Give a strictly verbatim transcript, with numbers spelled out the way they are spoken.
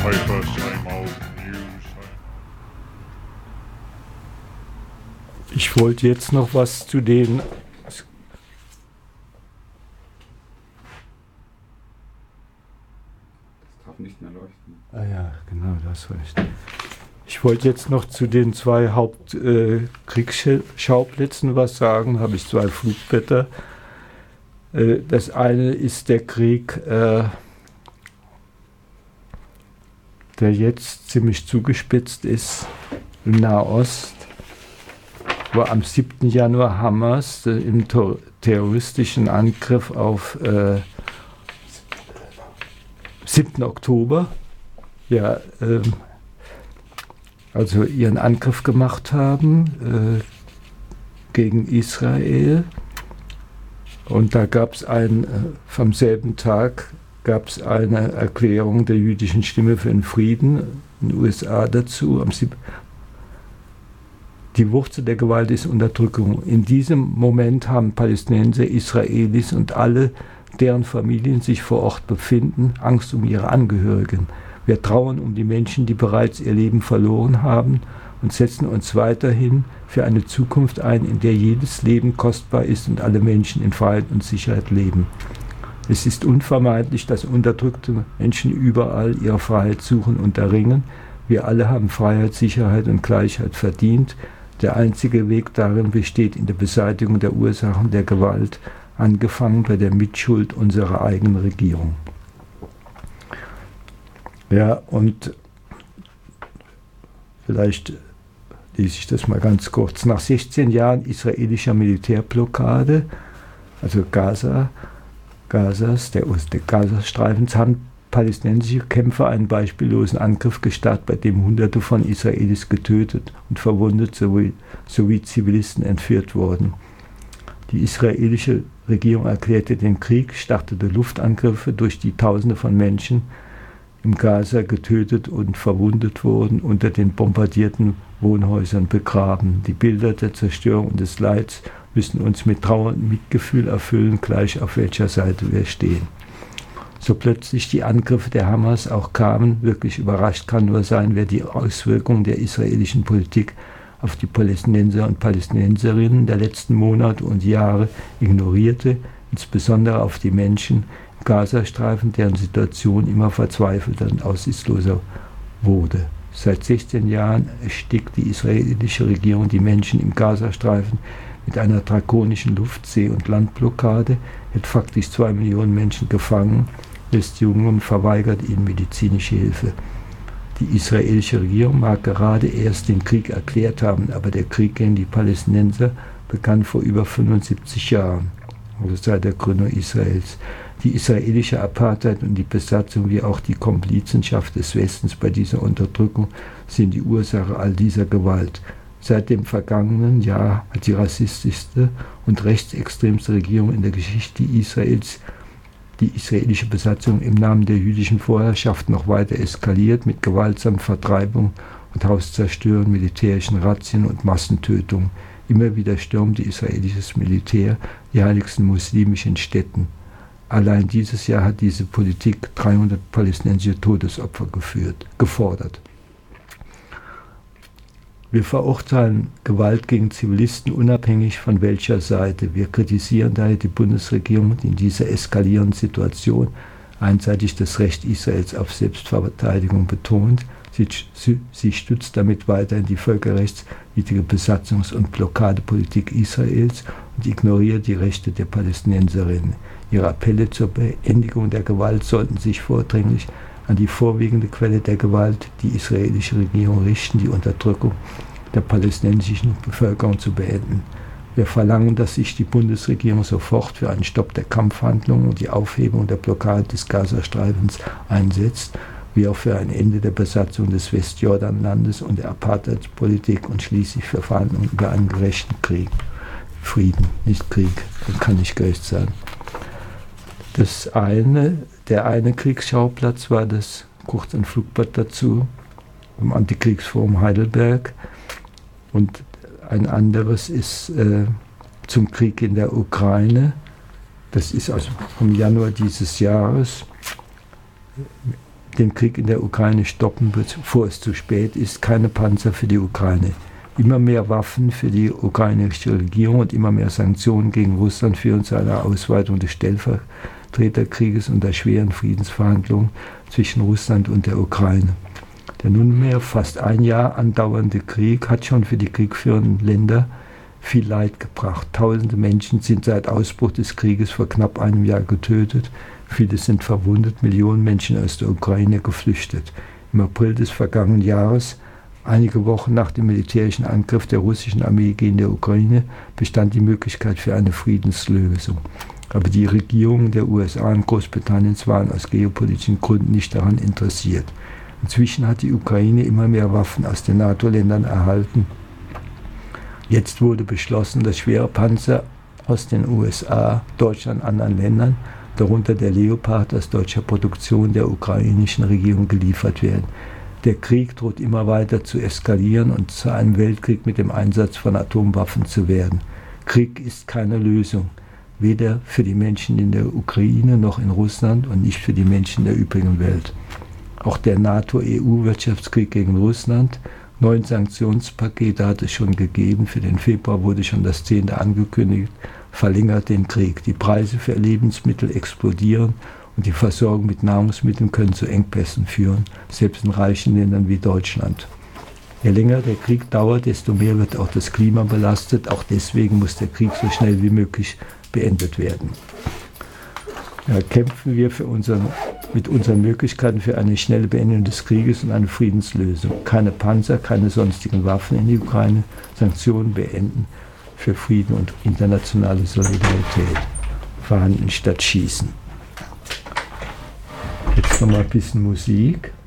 paper, same old news. Ich wollte jetzt noch was zu den Nicht mehr leuchten. Ah ja, genau, das recht. Ich wollte jetzt noch zu den zwei Hauptkriegsschauplätzen äh, was sagen. Habe ich zwei Flugblätter. Äh, das eine ist der Krieg, äh, der jetzt ziemlich zugespitzt ist im Nahost, wo am siebten Januar Hamas äh, im ter- terroristischen Angriff auf äh, siebten Oktober, ja, äh, also ihren Angriff gemacht haben äh, gegen Israel. Und da gab es ein, äh, vom selben Tag gab es eine Erklärung der jüdischen Stimme für den Frieden in den U S A dazu. Am siebten Die Wurzel der Gewalt ist Unterdrückung. In diesem Moment haben Palästinenser, Israelis und alle, deren Familien sich vor Ort befinden, Angst um ihre Angehörigen. Wir trauern um die Menschen, die bereits ihr Leben verloren haben und setzen uns weiterhin für eine Zukunft ein, in der jedes Leben kostbar ist und alle Menschen in Freiheit und Sicherheit leben. Es ist unvermeidlich, dass unterdrückte Menschen überall ihre Freiheit suchen und erringen. Wir alle haben Freiheit, Sicherheit und Gleichheit verdient. Der einzige Weg darin besteht in der Beseitigung der Ursachen der Gewalt, angefangen bei der Mitschuld unserer eigenen Regierung. Ja, und vielleicht lese ich das mal ganz kurz. Nach sechzehn Jahren israelischer Militärblockade, also Gaza, Gazas, der, der Gazastreifens, haben palästinensische Kämpfer einen beispiellosen Angriff gestartet, bei dem Hunderte von Israelis getötet und verwundet sowie, sowie Zivilisten entführt wurden. Die israelische Regierung erklärte den Krieg, startete Luftangriffe, durch die Tausende von Menschen im Gaza getötet und verwundet wurden, unter den bombardierten Wohnhäusern begraben. Die Bilder der Zerstörung und des Leids müssen uns mit Trauer und Mitgefühl erfüllen, gleich auf welcher Seite wir stehen. So plötzlich die Angriffe der Hamas auch kamen, wirklich überrascht kann nur sein, wer die Auswirkungen der israelischen Politik auf die Palästinenser und Palästinenserinnen der letzten Monate und Jahre ignorierte, insbesondere auf die Menschen im Gazastreifen, deren Situation immer verzweifelter und aussichtsloser wurde. Seit sechzehn Jahren erstickt die israelische Regierung die Menschen im Gazastreifen mit einer drakonischen Luft-, See- und Landblockade, hält faktisch zwei Millionen Menschen gefangen, lässt Jungen und verweigert ihnen medizinische Hilfe. Die israelische Regierung mag gerade erst den Krieg erklärt haben, aber der Krieg gegen die Palästinenser begann vor über fünfundsiebzig Jahren, also seit der Gründung Israels. Die israelische Apartheid und die Besatzung wie auch die Komplizenschaft des Westens bei dieser Unterdrückung sind die Ursache all dieser Gewalt. Seit dem vergangenen Jahr hat die rassistischste und rechtsextremste Regierung in der Geschichte Israels die israelische Besatzung im Namen der jüdischen Vorherrschaft noch weiter eskaliert mit gewaltsamen Vertreibung und Hauszerstörung, militärischen Razzien und Massentötungen. Immer wieder stürmte israelisches Militär die heiligsten muslimischen Städten. Allein dieses Jahr hat diese Politik dreihundert palästinensische Todesopfer geführt, gefordert. Wir verurteilen Gewalt gegen Zivilisten unabhängig von welcher Seite. Wir kritisieren daher die Bundesregierung, die in dieser eskalierenden Situation einseitig das Recht Israels auf Selbstverteidigung betont. Sie, sie stützt damit weiterhin die völkerrechtswidrige Besatzungs- und Blockadepolitik Israels und ignoriert die Rechte der Palästinenserinnen. Ihre Appelle zur Beendigung der Gewalt sollten sich vordringlich an die vorwiegende Quelle der Gewalt, die israelische Regierung, richten, die Unterdrückung der palästinensischen Bevölkerung zu beenden. Wir verlangen, dass sich die Bundesregierung sofort für einen Stopp der Kampfhandlungen und die Aufhebung der Blockade des Gazastreifens einsetzt, wie auch für ein Ende der Besatzung des Westjordanlandes und der Apartheidspolitik und schließlich für Verhandlungen über einen gerechten Krieg. Frieden, nicht Krieg, das kann nicht gerecht sein. Das eine, der eine Kriegsschauplatz war das, kurz ein Flugblatt dazu, im Antikriegsforum Heidelberg, und ein anderes ist äh, zum Krieg in der Ukraine. Das ist also vom Januar dieses Jahres den Krieg in der Ukraine stoppen, bevor es zu spät ist. Keine Panzer für die Ukraine. Immer mehr Waffen für die ukrainische Regierung und immer mehr Sanktionen gegen Russland führen zu einer Ausweitung des Stellvertreterkrieges und der schweren Friedensverhandlungen zwischen Russland und der Ukraine. Der nunmehr fast ein Jahr andauernde Krieg hat schon für die kriegführenden Länder viel Leid gebracht. Tausende Menschen sind seit Ausbruch des Krieges vor knapp einem Jahr getötet. Viele sind verwundet, Millionen Menschen aus der Ukraine geflüchtet. Im April des vergangenen Jahres, einige Wochen nach dem militärischen Angriff der russischen Armee gegen die Ukraine, bestand die Möglichkeit für eine Friedenslösung. Aber die Regierungen der U S A und Großbritanniens waren aus geopolitischen Gründen nicht daran interessiert. Inzwischen hat die Ukraine immer mehr Waffen aus den NATO-Ländern erhalten. Jetzt wurde beschlossen, dass schwere Panzer aus den U S A, Deutschland und anderen Ländern, darunter der Leopard aus deutscher Produktion, der ukrainischen Regierung geliefert werden. Der Krieg droht immer weiter zu eskalieren und zu einem Weltkrieg mit dem Einsatz von Atomwaffen zu werden. Krieg ist keine Lösung, weder für die Menschen in der Ukraine noch in Russland und nicht für die Menschen der übrigen Welt. Auch der NATO-E U-Wirtschaftskrieg gegen Russland, neun Sanktionspakete hat es schon gegeben, für den Februar wurde schon das zehnte angekündigt, verlängert den Krieg. Die Preise für Lebensmittel explodieren und die Versorgung mit Nahrungsmitteln können zu Engpässen führen, selbst in reichen Ländern wie Deutschland. Je länger der Krieg dauert, desto mehr wird auch das Klima belastet. Auch deswegen muss der Krieg so schnell wie möglich beendet werden. Ja, kämpfen wir für unseren, mit unseren Möglichkeiten für eine schnelle Beendigung des Krieges und eine Friedenslösung. Keine Panzer, keine sonstigen Waffen in die Ukraine, Sanktionen beenden für Frieden und internationale Solidarität. Verhandeln statt schießen. Jetzt noch mal ein bisschen Musik.